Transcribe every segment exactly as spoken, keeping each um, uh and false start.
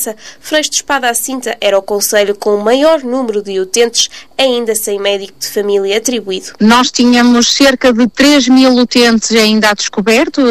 Freixo de Espada à Cinta era o concelho com o maior número de utentes, ainda sem médico de família atribuído. Nós tínhamos cerca de três mil utentes ainda a descoberto,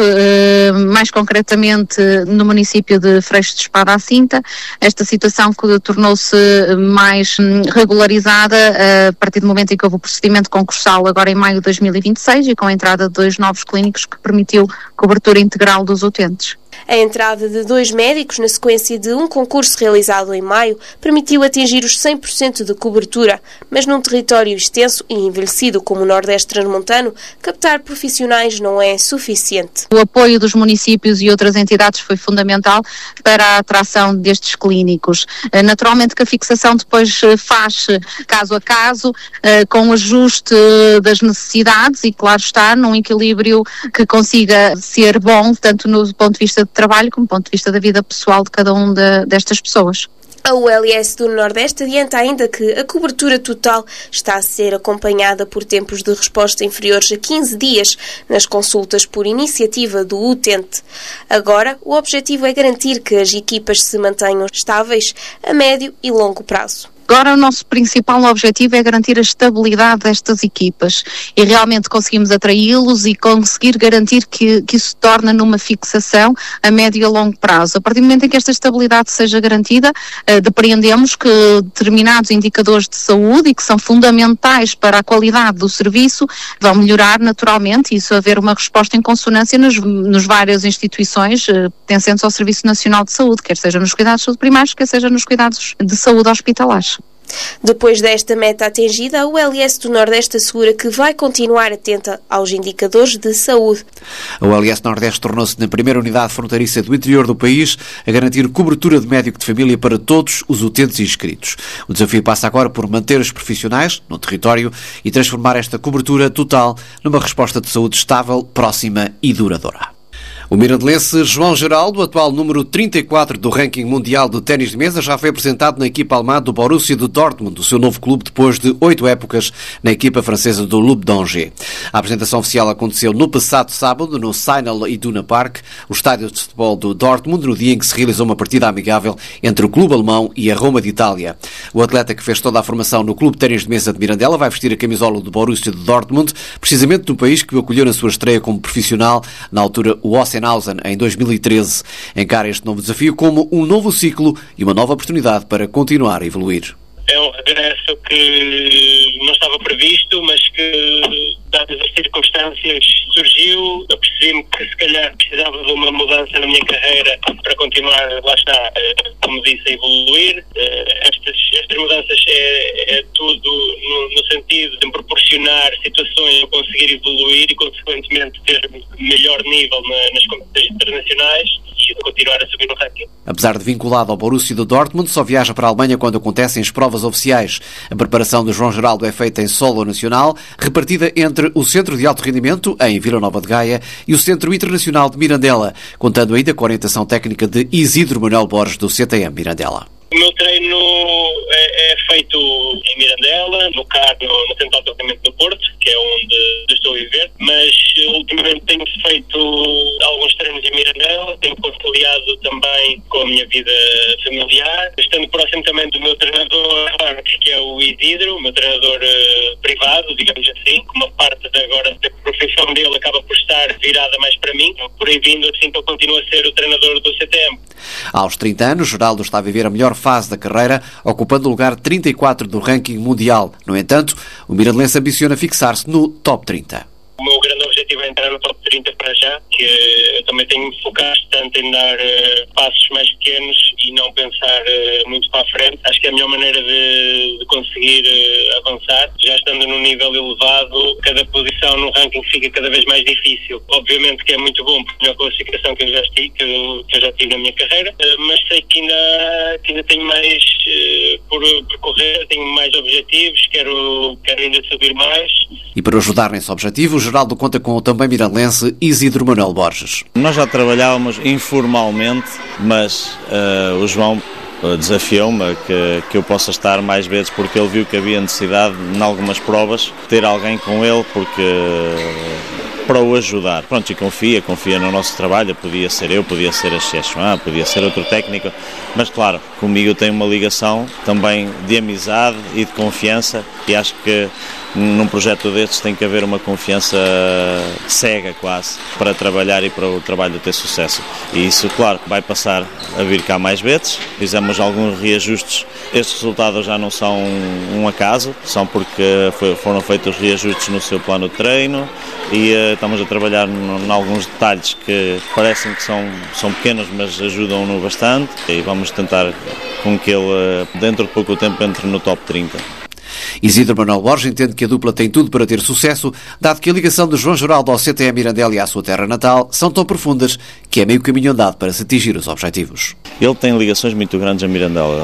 mais concretamente no município de Freixo de Espada à Cinta. Esta situação que tornou-se mais regularizada a partir do momento em que houve o procedimento concursal agora em maio de dois mil e vinte e seis e com a entrada de dois novos clínicos que permitiu cobertura integral dos utentes. A entrada de dois médicos na sequência de um concurso realizado em maio permitiu atingir os cem por cento de cobertura, mas num território extenso e envelhecido como o Nordeste Transmontano, captar profissionais não é suficiente. O apoio dos municípios e outras entidades foi fundamental para a atração destes clínicos. Naturalmente que a fixação depois faz caso a caso, com o ajuste das necessidades e, claro está, num equilíbrio que consiga ser bom, tanto no ponto de vista de trabalho como do ponto de vista da vida pessoal de cada um de, destas pessoas. A U L S do Nordeste adianta ainda que a cobertura total está a ser acompanhada por tempos de resposta inferiores a quinze dias nas consultas por iniciativa do utente. Agora, o objetivo é garantir que as equipas se mantenham estáveis a médio e longo prazo. Agora o nosso principal objetivo é garantir a estabilidade destas equipas e realmente conseguimos atraí-los e conseguir garantir que, que isso se torna numa fixação a médio e a longo prazo. A partir do momento em que esta estabilidade seja garantida, eh, depreendemos que determinados indicadores de saúde e que são fundamentais para a qualidade do serviço vão melhorar naturalmente e isso haver uma resposta em consonância nos, nos várias instituições eh, pertencentes ao Serviço Nacional de Saúde, quer seja nos cuidados de saúde primários, quer seja nos cuidados de saúde hospitalares. Depois desta meta atingida, a U L S do Nordeste assegura que vai continuar atenta aos indicadores de saúde. A U L S Nordeste tornou-se na primeira unidade fronteiriça do interior do país a garantir cobertura de médico de família para todos os utentes inscritos. O desafio passa agora por manter os profissionais no território e transformar esta cobertura total numa resposta de saúde estável, próxima e duradoura. O mirandelense João Geraldo, atual número trinta e quatro do ranking mundial de ténis de mesa, já foi apresentado na equipa alemã do Borussia de Dortmund, o seu novo clube depois de oito épocas na equipa francesa do Loup d'Angers. A apresentação oficial aconteceu no passado sábado no Signal Iduna Park, o estádio de futebol do Dortmund, no dia em que se realizou uma partida amigável entre o clube alemão e a Roma de Itália. O atleta que fez toda a formação no clube de ténis de mesa de Mirandela vai vestir a camisola do Borussia de Dortmund, precisamente no país que o acolheu na sua estreia como profissional, na altura o Osenhausen, em dois mil e treze. Encara este novo desafio como um novo ciclo e uma nova oportunidade para continuar a evoluir. É um regresso que não estava previsto, mas que, dadas as circunstâncias, surgiu. Eu percebi-me que se calhar precisava de uma mudança na minha carreira para continuar, lá está, como disse, a evoluir. Estas, estas mudanças é, é tudo no, no sentido de me proporcionar situações para conseguir evoluir e, consequentemente, ter melhor nível na, nas competições internacionais e continuar a subir no ranking. Apesar de vinculado ao Borussia de Dortmund, só viaja para a Alemanha quando acontecem as provas oficiais. A preparação de João Geraldo é feita em solo nacional, repartida entre o Centro de Alto Rendimento, em Vila Nova de Gaia, e o Centro Internacional de Mirandela, contando ainda com a orientação técnica de Isidro Manuel Borges, do C T M Mirandela. O meu treino é, é feito em Mirandela, no C A R, no, no Centro de Alto Rendimento do Porto, que é onde estou a viver, mas ultimamente tenho feito alguns treinos em Mirandela, tenho conciliado também com a minha vida familiar, estando próximo também do meu treinador, que é o Isidro, o meu treinador uh, privado, digamos assim, que uma parte de agora da profissão dele acaba por estar virada mais para mim, por aí vindo assim que eu continuo a ser o treinador do C T M. Aos trinta anos, Geraldo está a viver a melhor fase da carreira, ocupando o lugar trinta e quatro do ranking mundial. No entanto, o mirandelense ambiciona fixar-se no top trinta. O meu grande objetivo é entrar no top trinta para já, que eu também tenho me focado tanto em dar uh, passos mais pequenos e não pensar uh, muito para a frente. Acho que é a melhor maneira de, de conseguir uh, avançar. Já estando num nível elevado, cada posição no ranking fica cada vez mais difícil. Obviamente que é muito bom por a classificação que eu já tive, que eu, que eu já tive na minha carreira, uh, mas sei que ainda, que ainda tenho mais uh, por percorrer, tenho mais objetivos, quero, quero ainda subir mais. E para ajudar nesse objetivo, o Geraldo conta com o também mirandelense Isidro Manuel Borges. Nós já trabalhávamos informalmente, mas uh, o João uh, desafiou-me a que, que eu possa estar mais vezes, porque ele viu que havia necessidade, em algumas provas, ter alguém com ele, porque uh, para o ajudar. Pronto, e confia, confia no nosso trabalho, podia ser eu, podia ser a Chechuan, podia ser outro técnico, mas claro, comigo tem uma ligação também de amizade e de confiança, e acho que num projeto destes tem que haver uma confiança cega quase para trabalhar e para o trabalho ter sucesso. E isso, claro, vai passar a vir cá mais vezes. Fizemos alguns reajustes. Estes resultados já não são um acaso, são porque foi, foram feitos reajustes no seu plano de treino e uh, estamos a trabalhar em alguns detalhes que parecem que são, são pequenos, mas ajudam-no bastante, e vamos tentar com que ele, uh, dentro de pouco tempo, entre no top trinta. Isidro Manuel Borges entende que a dupla tem tudo para ter sucesso, dado que a ligação de João Geraldo ao C T E Mirandela e à sua terra natal são tão profundas que é meio caminho andado para se atingir os objetivos. Ele tem ligações muito grandes a Mirandela.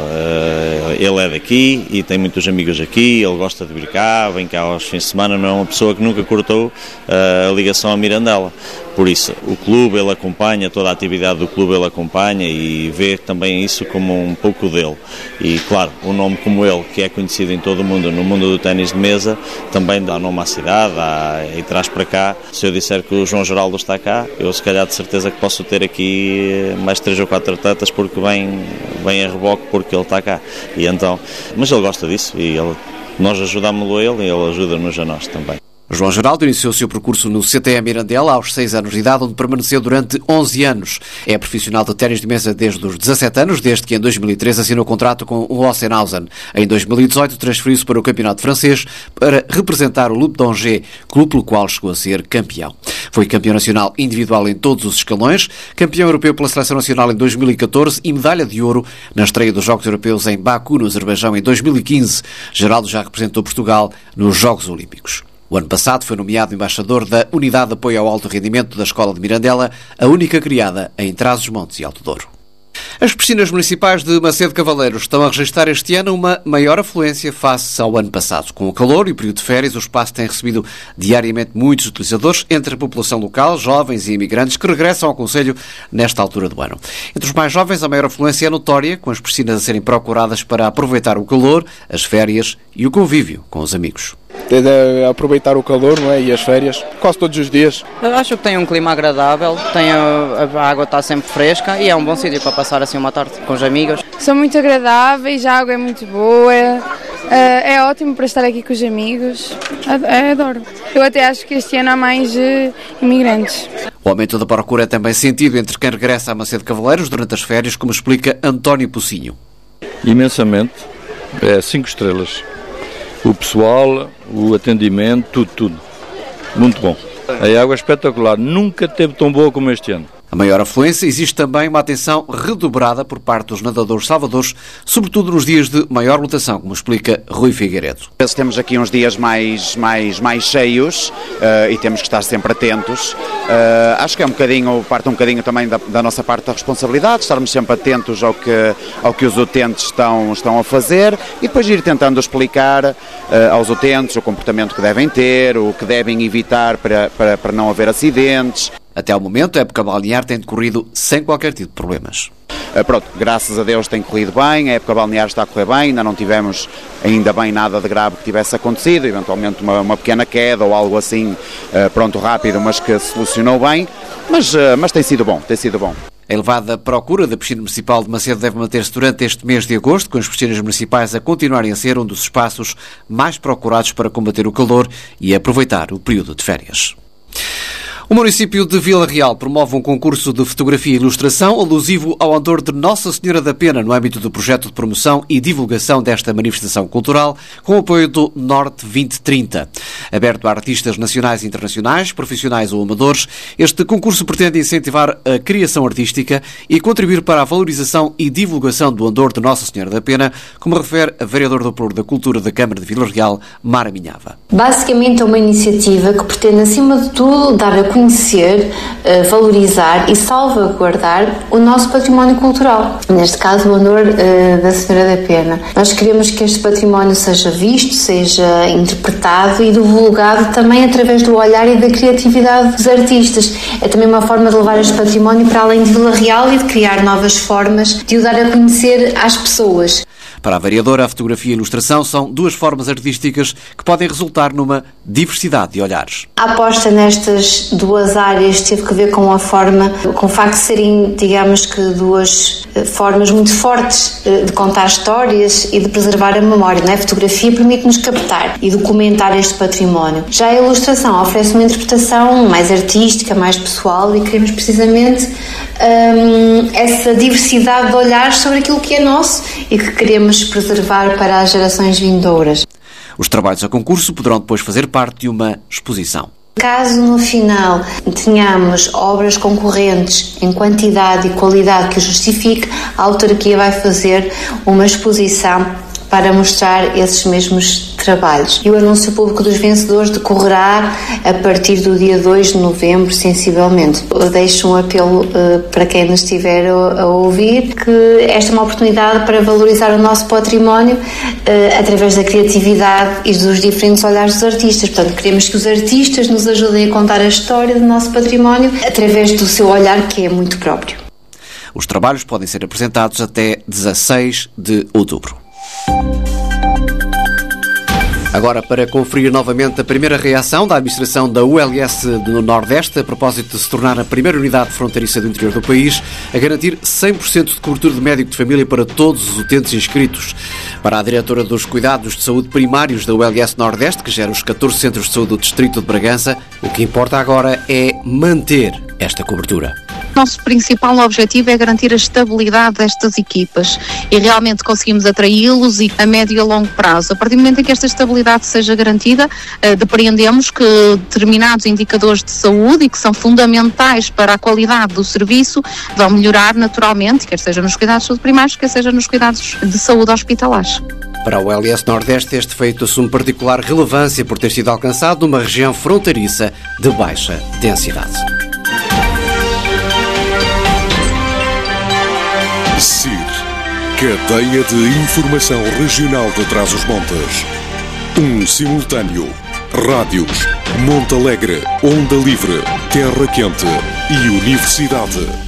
Ele é daqui e tem muitos amigos aqui, ele gosta de vir cá, vem cá aos fins de semana, não é uma pessoa que nunca cortou a ligação a Mirandela. Por isso, o clube ele acompanha, toda a atividade do clube ele acompanha e vê também isso como um pouco dele. E claro, um nome como ele, que é conhecido em todo o mundo, no mundo do ténis de mesa, também dá nome à cidade dá, e traz para cá. Se eu disser que o João Geraldo está cá, eu se calhar de certeza que posso ter aqui mais três ou quatro atletas porque vem, vem a reboque porque ele está cá. E então, mas ele gosta disso e ele, nós ajudámos-lo a ele e ele ajuda-nos a nós também. João Geraldo iniciou o seu percurso no C T E Mirandela aos seis anos de idade, onde permaneceu durante onze anos. É profissional de ténis de mesa desde os dezassete anos, desde que em dois mil e três assinou contrato com o Ostenhausen. Em dois mil e dezoito transferiu-se para o campeonato francês para representar o Loup d'Angers, clube pelo qual chegou a ser campeão. Foi campeão nacional individual em todos os escalões, campeão europeu pela Seleção Nacional em dois mil e catorze e medalha de ouro na estreia dos Jogos Europeus em Baku, no Azerbaijão, em dois mil e quinze. Geraldo já representou Portugal nos Jogos Olímpicos. O ano passado foi nomeado embaixador da Unidade de Apoio ao Alto Rendimento da Escola de Mirandela, a única criada em Trás-os-Montes e Alto Douro. As piscinas municipais de Macedo Cavaleiros estão a registrar este ano uma maior afluência face ao ano passado. Com o calor e o período de férias, o espaço tem recebido diariamente muitos utilizadores, entre a população local, jovens e imigrantes, que regressam ao concelho nesta altura do ano. Entre os mais jovens, a maior afluência é notória, com as piscinas a serem procuradas para aproveitar o calor, as férias e o convívio com os amigos. De aproveitar o calor, não é? E as férias, quase todos os dias. Eu acho que tem um clima agradável, tem a, a água está sempre fresca e é um bom sítio para passar assim uma tarde com os amigos. São muito agradáveis, a água é muito boa, é ótimo para estar aqui com os amigos, adoro. Eu até acho que este ano há mais imigrantes. O aumento da procura é também sentido entre quem regressa a Macedo Cavaleiros durante as férias, como explica António Pocinho. Imensamente, é cinco estrelas. O pessoal, o atendimento, tudo, tudo. Muito bom. A água é espetacular. Nunca teve tão boa como este ano. A maior afluência existe também uma atenção redobrada por parte dos nadadores salvadores, sobretudo nos dias de maior lotação, como explica Rui Figueiredo. Temos aqui uns dias mais, mais, mais cheios uh, e temos que estar sempre atentos. Uh, acho que é um bocadinho, parte um bocadinho também da, da nossa parte da responsabilidade, estarmos sempre atentos ao que, ao que os utentes estão, estão a fazer e depois ir tentando explicar uh, aos utentes o comportamento que devem ter, o que devem evitar para, para, para não haver acidentes. Até ao momento, a época balnear tem decorrido sem qualquer tipo de problemas. Uh, pronto, graças a Deus tem corrido bem, a época balnear está a correr bem, ainda não tivemos ainda bem nada de grave que tivesse acontecido, eventualmente uma, uma pequena queda ou algo assim, uh, pronto, rápido, mas que se solucionou bem, mas, uh, mas tem sido bom, tem sido bom. A elevada procura da piscina municipal de Macedo deve manter-se durante este mês de agosto, com as piscinas municipais a continuarem a ser um dos espaços mais procurados para combater o calor e aproveitar o período de férias. O município de Vila Real promove um concurso de fotografia e ilustração alusivo ao andor de Nossa Senhora da Pena no âmbito do projeto de promoção e divulgação desta manifestação cultural com o apoio do Norte vinte trinta. Aberto a artistas nacionais e internacionais, profissionais ou amadores, este concurso pretende incentivar a criação artística e contribuir para a valorização e divulgação do andor de Nossa Senhora da Pena, como refere a vereadora do Pluro da Cultura da Câmara de Vila Real, Mara Minhava. Basicamente é uma iniciativa que pretende, acima de tudo, dar a conhecer, valorizar e salvaguardar o nosso património cultural. Neste caso, o andor da Senhora da Pena. Nós queremos que este património seja visto, seja interpretado e divulgado também através do olhar e da criatividade dos artistas. É também uma forma de levar este património para além de Vila Real e de criar novas formas de o dar a conhecer às pessoas. Para a vereadora, a fotografia e a ilustração são duas formas artísticas que podem resultar numa diversidade de olhares. A aposta nestas duas áreas teve que ver com a forma, com o facto de serem, digamos que, duas formas muito fortes de contar histórias e de preservar a memória, não é? A fotografia permite-nos captar e documentar este património. Já a ilustração oferece uma interpretação mais artística, mais pessoal, e queremos precisamente hum, essa diversidade de olhares sobre aquilo que é nosso e que queremos preservar para as gerações vindouras. Os trabalhos a concurso poderão depois fazer parte de uma exposição. Caso no final tenhamos obras concorrentes em quantidade e qualidade que o justifique, a autarquia vai fazer uma exposição para mostrar esses mesmos trabalhos. E o anúncio público dos vencedores decorrerá a partir do dia dois de novembro, sensivelmente. Eu deixo um apelo uh, para quem nos estiver a, a ouvir, que esta é uma oportunidade para valorizar o nosso património uh, através da criatividade e dos diferentes olhares dos artistas. Portanto, queremos que os artistas nos ajudem a contar a história do nosso património através do seu olhar, que é muito próprio. Os trabalhos podem ser apresentados até dezasseis de outubro. Agora, para conferir novamente a primeira reação da administração da U L S do Nordeste a propósito de se tornar a primeira unidade fronteiriça do interior do país a garantir cem por cento de cobertura de médico de família para todos os utentes inscritos. Para a diretora dos Cuidados de Saúde Primários da U L S Nordeste, que gera os catorze centros de saúde do Distrito de Bragança, o que importa agora é manter esta cobertura. Nosso principal objetivo é garantir a estabilidade destas equipas e realmente conseguimos atraí-los e a médio e a longo prazo. A partir do momento em que esta estabilidade seja garantida, eh, depreendemos que determinados indicadores de saúde e que são fundamentais para a qualidade do serviço vão melhorar naturalmente, quer seja nos cuidados de saúde primários, quer seja nos cuidados de saúde hospitalares. Para a U L S Nordeste, este feito assume particular relevância por ter sido alcançado numa região fronteiriça de baixa densidade. C I R, Cadeia de Informação Regional de Trás-os-Montes. Um simultâneo. Rádios, Monte Alegre, Onda Livre, Terra Quente e Universidade.